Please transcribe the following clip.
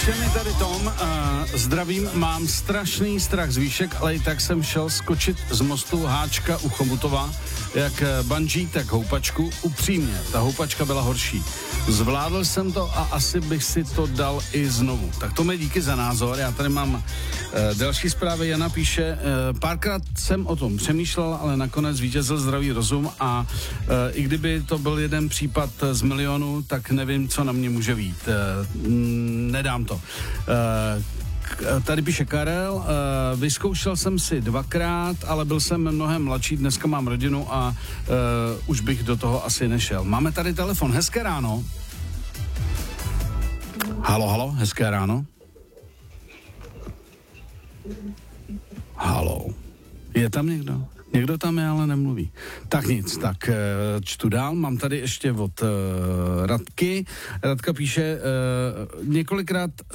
Píše mi tady Tom, zdravím, mám strašný strach z výšek, ale i tak jsem šel skočit z mostu Háčka u Chomutova, jak bungee, tak houpačku. Upřímně, ta houpačka byla horší. Zvládl jsem to a asi bych si to dal i znovu. Tak to mi díky za názor. Já tady mám další zprávy. Jana píše, párkrát jsem o tom přemýšlel, ale nakonec zvítězil zdravý rozum a i kdyby to byl jeden případ z milionu, tak nevím, co na mě může vít. Nedám to. Tady píše Karel, vyzkoušel jsem si 2krát, ale byl jsem mnohem mladší, dneska mám rodinu a už bych do toho asi nešel. Máme tady telefon, hezké ráno. Halo, hezké ráno. Halo, je tam někdo? Někdo tam je, ale nemluví. Tak nic, tak čtu dál. Mám tady ještě od Radky. Radka píše, několikrát